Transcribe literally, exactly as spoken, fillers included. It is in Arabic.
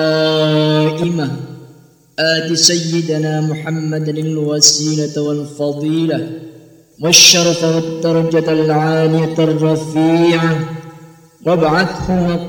دائمة آت سيدنا محمد الوسيلة والفضيلة والشرف والدرجة العالية الرفيعة وابعثه